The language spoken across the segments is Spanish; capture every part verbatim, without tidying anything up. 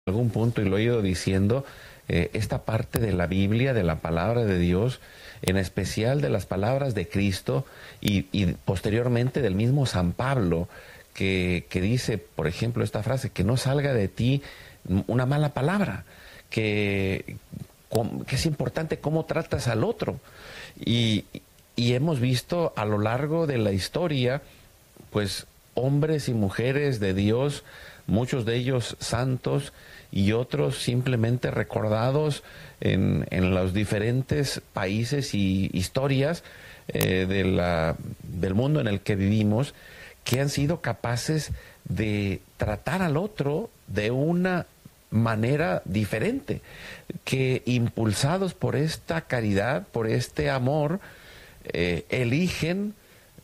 algún punto, y lo he ido diciendo, eh, esta parte de la Biblia, de la palabra de Dios, en especial de las palabras de Cristo y, y posteriormente del mismo San Pablo, que, que dice, por ejemplo, esta frase: que no salga de ti una mala palabra, que, que es importante cómo tratas al otro. Y, y hemos visto a lo largo de la historia, pues, hombres y mujeres de Dios, muchos de ellos santos y otros simplemente recordados en, en los diferentes países y historias eh, de la, del mundo en el que vivimos, que han sido capaces de tratar al otro de una manera diferente, que impulsados por esta caridad, por este amor, eh, eligen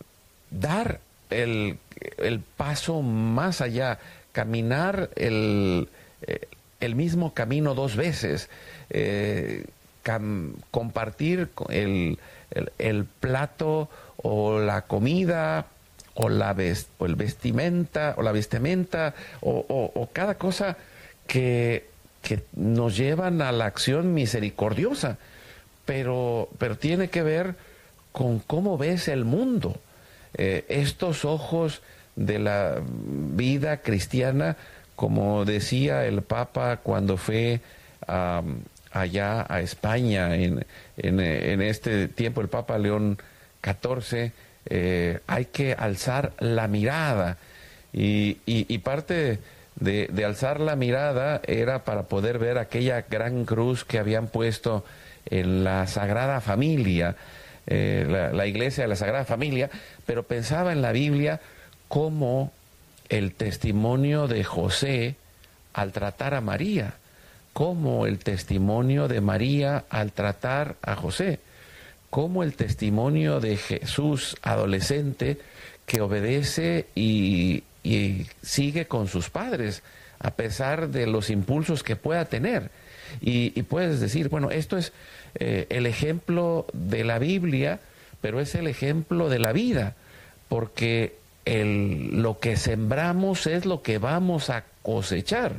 dar el, el paso más allá, caminar el, el mismo camino dos veces, eh, cam, compartir el, el, el plato o la comida o la vest, o el vestimenta o la vestimenta o, o, o cada cosa que, que nos llevan a la acción misericordiosa, pero, pero tiene que ver con cómo ves el mundo. Eh, estos ojos de la vida cristiana, como decía el Papa cuando fue um, allá a España en, en, en este tiempo, el Papa León catorce, eh, hay que alzar la mirada, y, y, y parte de, de alzar la mirada era para poder ver aquella gran cruz que habían puesto en la Sagrada Familia, eh, la, la iglesia de la Sagrada Familia, pero pensaba en la Biblia como el testimonio de José al tratar a María, como el testimonio de María al tratar a José, como el testimonio de Jesús adolescente que obedece y, y sigue con sus padres a pesar de los impulsos que pueda tener. Y, y puedes decir, bueno, esto es eh, el ejemplo de la Biblia, pero es el ejemplo de la vida, porque el, lo que sembramos es lo que vamos a cosechar.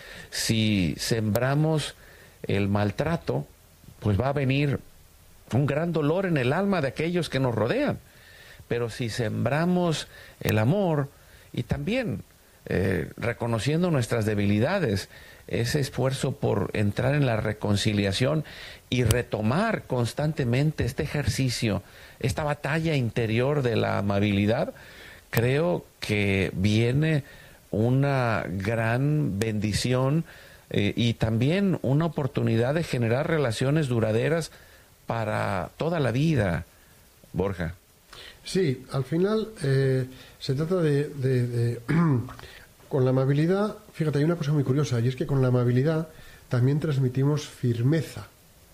Si sembramos el maltrato, pues va a venir un gran dolor en el alma de aquellos que nos rodean. Pero si sembramos el amor, y también eh, reconociendo nuestras debilidades, ese esfuerzo por entrar en la reconciliación y retomar constantemente este ejercicio, esta batalla interior de la amabilidad, creo que viene una gran bendición eh, y también una oportunidad de generar relaciones duraderas para toda la vida, Borja. Sí, al final eh, se trata de, de, de con la amabilidad, fíjate, hay una cosa muy curiosa, y es que con la amabilidad también transmitimos firmeza.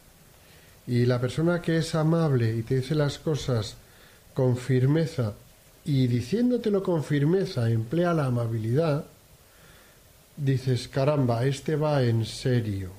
Y la persona que es amable y te dice las cosas con firmeza, y diciéndotelo con firmeza emplea la amabilidad, dices, caramba, este va en serio.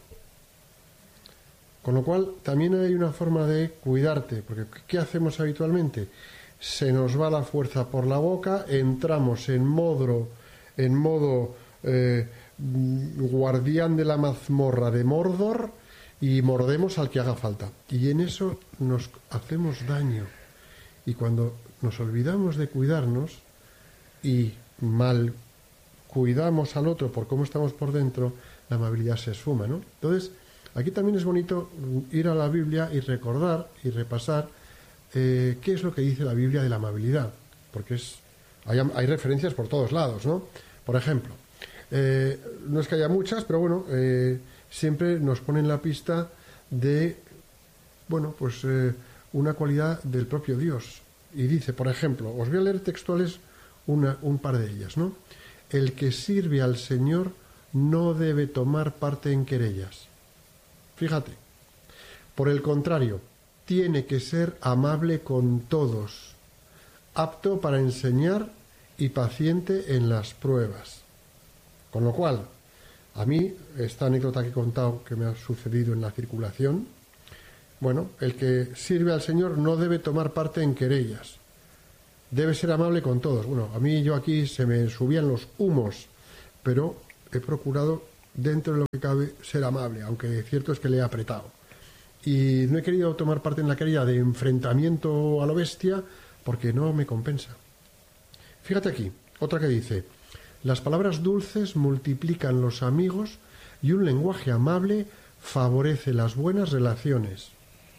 Con lo cual también hay una forma de cuidarte, porque ¿qué hacemos habitualmente? Se nos va la fuerza por la boca, entramos en modo, en modo eh, guardián de la mazmorra de Mordor y mordemos al que haga falta. Y en eso nos hacemos daño. Y cuando nos olvidamos de cuidarnos y mal cuidamos al otro por cómo estamos por dentro, la amabilidad se esfuma, ¿no? Entonces, aquí también es bonito ir a la Biblia y recordar y repasar eh, qué es lo que dice la Biblia de la amabilidad, porque es hay, hay referencias por todos lados, ¿no? Por ejemplo, eh, no es que haya muchas, pero bueno, eh, siempre nos ponen la pista de, bueno, pues eh, una cualidad del propio Dios. Y dice, por ejemplo, os voy a leer textuales una, un par de ellas, ¿no? El que sirve al Señor no debe tomar parte en querellas. Fíjate, por el contrario, tiene que ser amable con todos, apto para enseñar y paciente en las pruebas. Con lo cual, a mí, esta anécdota que he contado que me ha sucedido en la circulación, bueno, el que sirve al Señor no debe tomar parte en querellas, debe ser amable con todos. Bueno, a mí yo aquí se me subían los humos, pero he procurado dentro de lo que cabe, ser amable, aunque cierto es que le he apretado. Y no he querido tomar parte en la querella de enfrentamiento a lo bestia porque no me compensa. Fíjate aquí, otra que dice: las palabras dulces multiplican los amigos y un lenguaje amable favorece las buenas relaciones.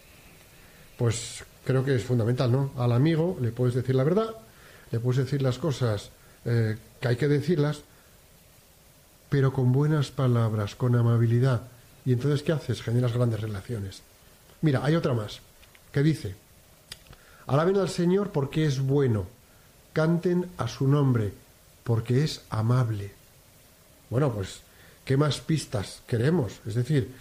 Pues creo que es fundamental, ¿no? Al amigo le puedes decir la verdad, le puedes decir las cosas eh, que hay que decirlas, pero con buenas palabras, con amabilidad. Y entonces, ¿qué haces? Generas grandes relaciones. Mira, hay otra más, que dice: alaben al Señor porque es bueno, canten a su nombre porque es amable. Bueno, pues, ¿qué más pistas queremos? Es decir,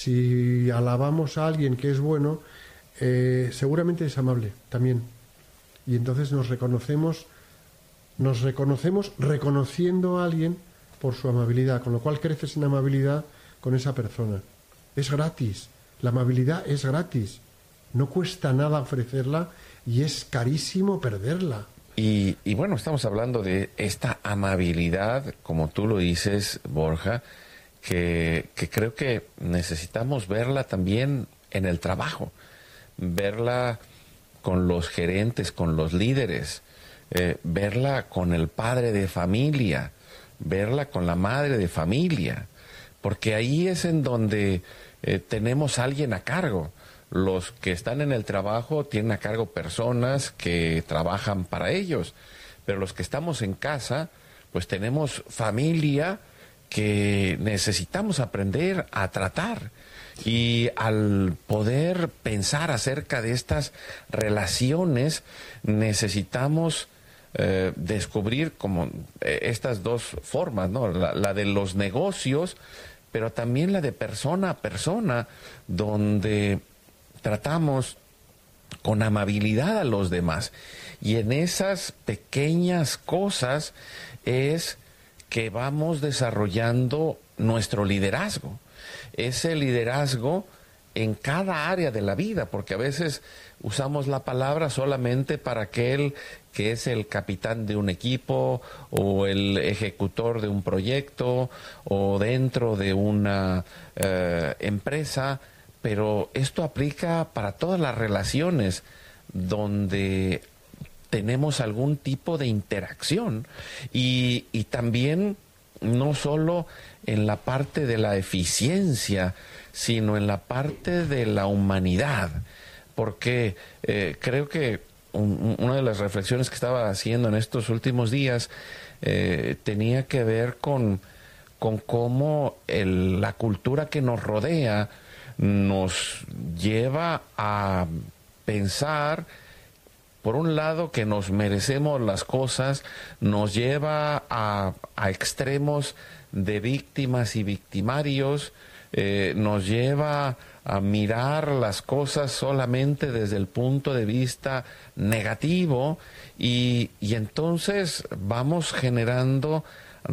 si alabamos a alguien que es bueno, eh, seguramente es amable también. Y entonces nos reconocemos, nos reconocemos reconociendo a alguien por su amabilidad, con lo cual creces en amabilidad con esa persona. Es gratis, la amabilidad es gratis, no cuesta nada ofrecerla y es carísimo perderla. Y, y bueno, estamos hablando de esta amabilidad, como tú lo dices, Borja, que, que creo que necesitamos verla también en el trabajo, verla con los gerentes, con los líderes, eh, verla con el padre de familia, verla con la madre de familia, porque ahí es en donde eh, tenemos a alguien a cargo. Los que están en el trabajo tienen a cargo personas que trabajan para ellos, pero los que estamos en casa, pues tenemos familia que necesitamos aprender a tratar. Y al poder pensar acerca de estas relaciones, necesitamos eh, descubrir como eh, estas dos formas, ¿no? La, la de los negocios, pero también la de persona a persona, donde tratamos con amabilidad a los demás. Y en esas pequeñas cosas es que vamos desarrollando nuestro liderazgo. Ese liderazgo en cada área de la vida, porque a veces usamos la palabra solamente para aquel que es el capitán de un equipo o el ejecutor de un proyecto o dentro de una eh, empresa, pero esto aplica para todas las relaciones donde tenemos algún tipo de interacción y, y también no solo en la parte de la eficiencia, sino en la parte de la humanidad, porque eh, creo que un, una de las reflexiones que estaba haciendo en estos últimos días eh, tenía que ver con, con cómo el, la cultura que nos rodea nos lleva a pensar, por un lado, que nos merecemos las cosas, nos lleva a, a extremos de víctimas y victimarios, eh, nos lleva a mirar las cosas solamente desde el punto de vista negativo y, y entonces vamos generando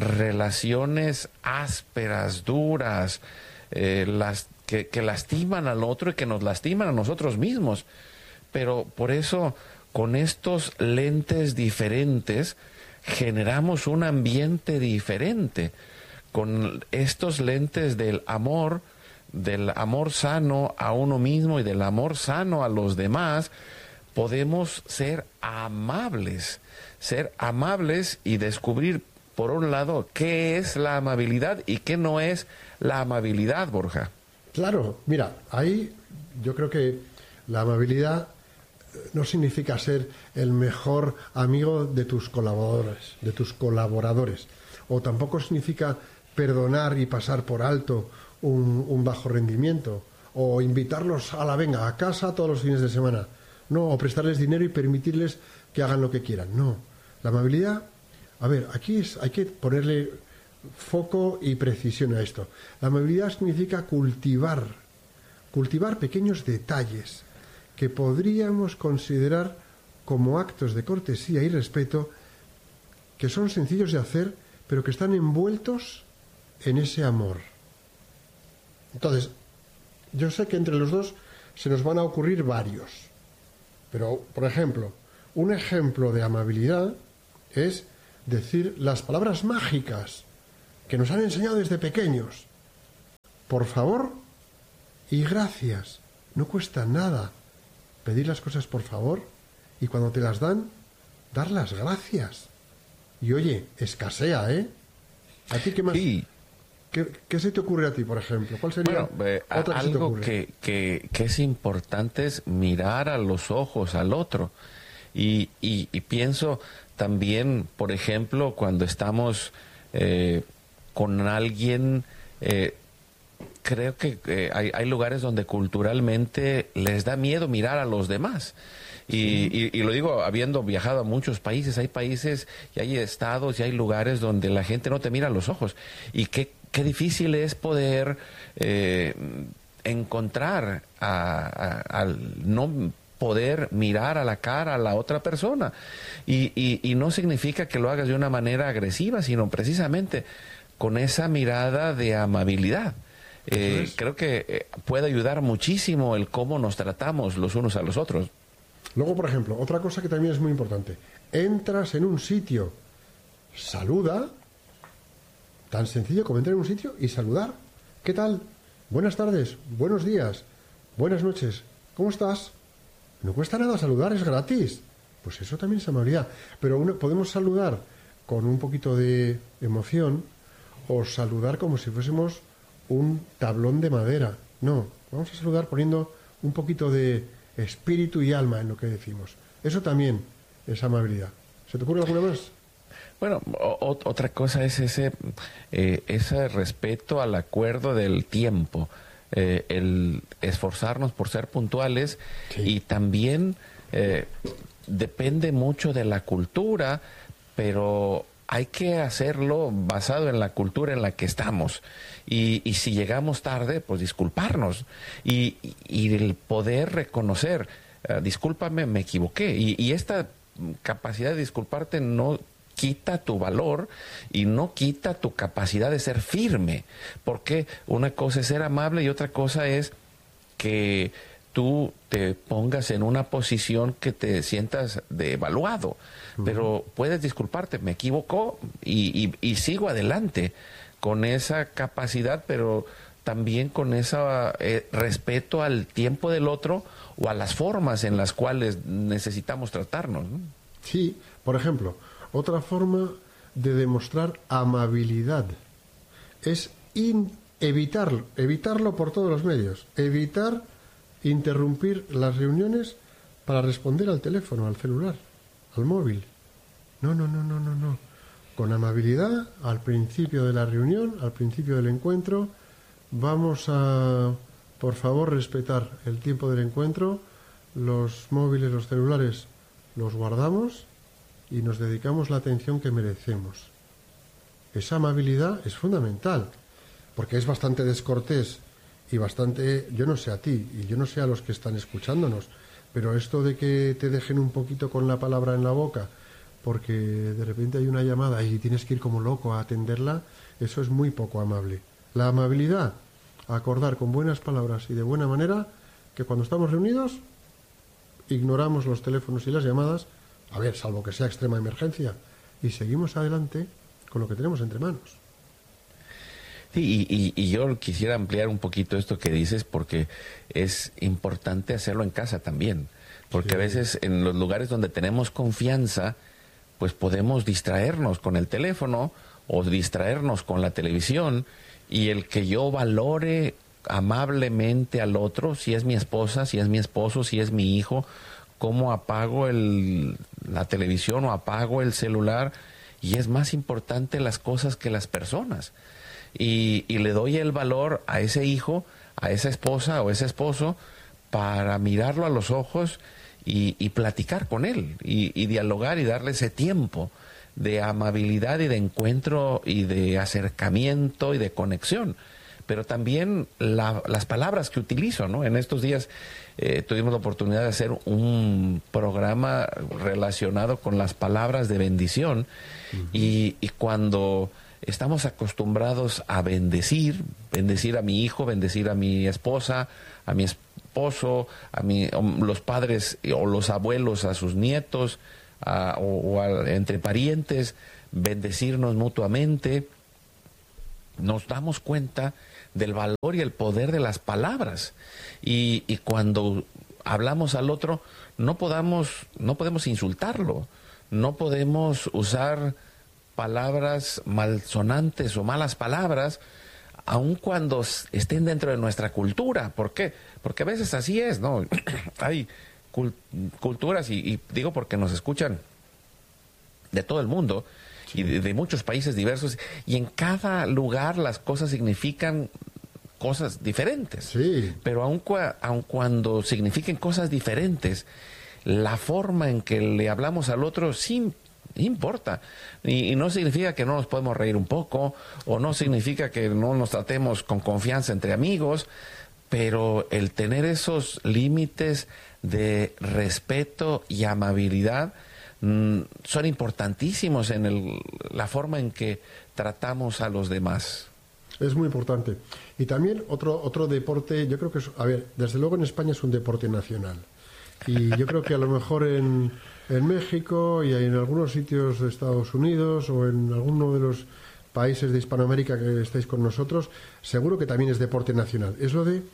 relaciones ásperas, duras, eh, las Que, que lastiman al otro y que nos lastiman a nosotros mismos. Pero por eso, con estos lentes diferentes, generamos un ambiente diferente. Con estos lentes del amor, del amor sano a uno mismo y del amor sano a los demás, podemos ser amables. Ser amables y descubrir, por un lado, qué es la amabilidad y qué no es la amabilidad, Borja. Claro, mira, ahí yo creo que la amabilidad no significa ser el mejor amigo de tus colaboradores, de tus colaboradores, o tampoco significa perdonar y pasar por alto un, un bajo rendimiento, o invitarlos a la venga a casa todos los fines de semana, no, o prestarles dinero y permitirles que hagan lo que quieran, no. La amabilidad, a ver, aquí es, hay que ponerle foco y precisión a esto. La amabilidad significa cultivar, cultivar pequeños detalles que podríamos considerar como actos de cortesía y respeto que son sencillos de hacer, pero que están envueltos en ese amor. Entonces, yo sé que entre los dos se nos van a ocurrir varios, pero, por ejemplo, un ejemplo de amabilidad es decir las palabras mágicas que nos han enseñado desde pequeños. por favor y gracias. No cuesta nada pedir las cosas por favor y cuando te las dan, dar las gracias. Y oye, escasea, ¿eh? ¿A ti qué más? Sí. ¿Qué, ¿Qué se te ocurre a ti, por ejemplo? ¿Cuál sería bueno, eh, otra que se te algo ocurre? que, que, que es importante es mirar a los ojos al otro. Y, y, y pienso también, por ejemplo, cuando estamos eh, con alguien, eh, creo que eh, hay, hay lugares donde culturalmente les da miedo mirar a los demás. Y, y, y lo digo habiendo viajado a muchos países, hay países y hay estados y hay lugares donde la gente no te mira a los ojos. Y qué, qué difícil es poder eh, encontrar a, a, al no poder mirar a la cara a la otra persona. Y, y, y no significa que lo hagas de una manera agresiva, sino precisamente con esa mirada de amabilidad. Eh, creo que eh, puede ayudar muchísimo el cómo nos tratamos los unos a los otros. Luego, por ejemplo, otra cosa que también es muy importante. Entras en un sitio, saluda, tan sencillo como entrar en un sitio y saludar. ¿Qué tal? Buenas tardes, buenos días, buenas noches, ¿cómo estás? No cuesta nada saludar, es gratis. Pues eso también es amabilidad. Pero uno, podemos saludar con un poquito de emoción o saludar como si fuésemos un tablón de madera. No, vamos a saludar poniendo un poquito de espíritu y alma en lo que decimos. Eso también es amabilidad. ¿Se te ocurre alguna más? Bueno, o, otra cosa es ese, eh, ese respeto al acuerdo del tiempo, eh, el esforzarnos por ser puntuales. Sí. Y también eh, depende mucho de la cultura, pero hay que hacerlo basado en la cultura en la que estamos. Y, y si llegamos tarde, pues disculparnos. Y, y, y el poder reconocer, uh, discúlpame, me equivoqué. Y, y esta capacidad de disculparte no quita tu valor y no quita tu capacidad de ser firme. Porque una cosa es ser amable y otra cosa es que tú te pongas en una posición que te sientas devaluado. Uh-huh. Pero puedes disculparte, me equivocó y, y, y sigo adelante con esa capacidad, pero también con ese eh, respeto al tiempo del otro o a las formas en las cuales necesitamos tratarnos, ¿no? Sí, por ejemplo, otra forma de demostrar amabilidad es in, evitarlo, evitarlo por todos los medios, evitar interrumpir las reuniones para responder al teléfono, al celular, al móvil. No, no, no, no, no, no. Con amabilidad, al principio de la reunión, al principio del encuentro, vamos a, por favor, respetar el tiempo del encuentro, los móviles, los celulares, los guardamos y nos dedicamos la atención que merecemos. Esa amabilidad es fundamental, porque es bastante descortés y bastante, yo no sé a ti y yo no sé a los que están escuchándonos, pero esto de que te dejen un poquito con la palabra en la boca porque de repente hay una llamada y tienes que ir como loco a atenderla, eso es muy poco amable. La amabilidad, acordar con buenas palabras y de buena manera que cuando estamos reunidos ignoramos los teléfonos y las llamadas, a ver, salvo que sea extrema emergencia, y seguimos adelante con lo que tenemos entre manos. Sí, y, y, y yo quisiera ampliar un poquito esto que dices porque es importante hacerlo en casa también, porque sí. A veces en los lugares donde tenemos confianza, pues podemos distraernos con el teléfono o distraernos con la televisión, y el que yo valore amablemente al otro, si es mi esposa, si es mi esposo, si es mi hijo, cómo apago el, la televisión o apago el celular, y es más importante las cosas que las personas. Y, y le doy el valor a ese hijo, a esa esposa o ese esposo para mirarlo a los ojos y, y platicar con él y, y dialogar y darle ese tiempo de amabilidad y de encuentro y de acercamiento y de conexión. Pero también la, las palabras que utilizo, ¿no? En estos días eh, tuvimos la oportunidad de hacer un programa relacionado con las palabras de bendición. Uh-huh. y, y cuando estamos acostumbrados a bendecir, bendecir a mi hijo, bendecir a mi esposa, a mi esposo, a mi, a los padres o los abuelos a sus nietos, a, o, o a, entre parientes, bendecirnos mutuamente, nos damos cuenta del valor y el poder de las palabras. Y, y cuando hablamos al otro, no podamos, no podemos insultarlo, no podemos usar palabras malsonantes o malas palabras, aun cuando estén dentro de nuestra cultura. ¿Por qué? Porque a veces así es, ¿no? Hay cult culturas, y, y digo porque nos escuchan de todo el mundo, sí, y de, de muchos países diversos, y en cada lugar las cosas significan cosas diferentes. Sí. Pero aun, cua, aun cuando signifiquen cosas diferentes, la forma en que le hablamos al otro sí importa. Y, y no significa que no nos podemos reír un poco, o no significa que no nos tratemos con confianza entre amigos, pero el tener esos límites de respeto y amabilidad mmm, son importantísimos en el, la forma en que tratamos a los demás. Es muy importante. Y también otro otro deporte, yo creo que es, a ver, desde luego en España es un deporte nacional. Y yo creo que a lo mejor en, en México y en algunos sitios de Estados Unidos o en alguno de los países de Hispanoamérica que estáis con nosotros, seguro que también es deporte nacional. Es lo de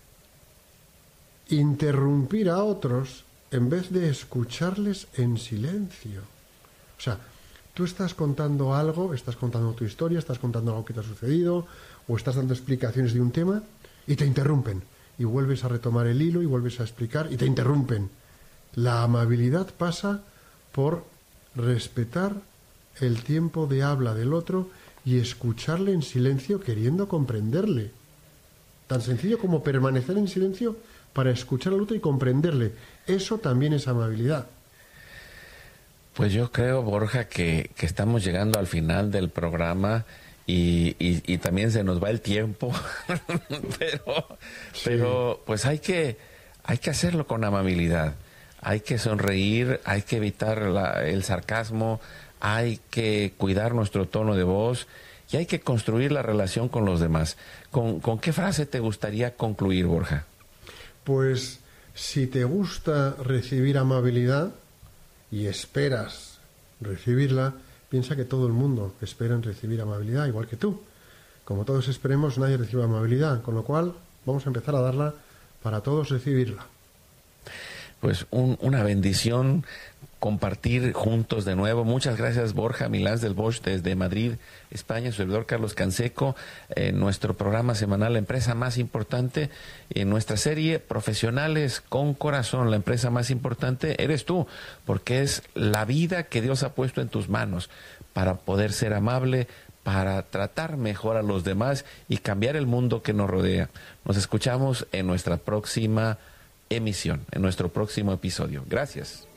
interrumpir a otros en vez de escucharles en silencio. O sea, tú estás contando algo, estás contando tu historia, estás contando algo que te ha sucedido, o estás dando explicaciones de un tema y te interrumpen. Y vuelves a retomar el hilo y vuelves a explicar y te interrumpen. La amabilidad pasa por respetar el tiempo de habla del otro y escucharle en silencio queriendo comprenderle. Tan sencillo como permanecer en silencio para escuchar al otro y comprenderle. Eso también es amabilidad. Pues yo creo, Borja, que, que estamos llegando al final del programa y, y, y también se nos va el tiempo, pero, sí. pero pues hay que, hay que hacerlo con amabilidad, hay que sonreír, hay que evitar la, el sarcasmo, hay que cuidar nuestro tono de voz y hay que construir la relación con los demás. ¿Con, con qué frase te gustaría concluir, Borja? Pues si te gusta recibir amabilidad y esperas recibirla, piensa que todo el mundo espera en recibir amabilidad, igual que tú. Como todos esperemos, nadie recibe amabilidad, con lo cual vamos a empezar a darla para todos recibirla. Pues un, una bendición compartir juntos de nuevo. Muchas gracias, Borja Milans del Bosch desde Madrid, España, su servidor Carlos Canseco, en nuestro programa semanal La Empresa Más Importante, en nuestra serie Profesionales con Corazón. La empresa más importante eres tú, porque es la vida que Dios ha puesto en tus manos para poder ser amable, para tratar mejor a los demás y cambiar el mundo que nos rodea. Nos escuchamos en nuestra próxima emisión, en nuestro próximo episodio. Gracias.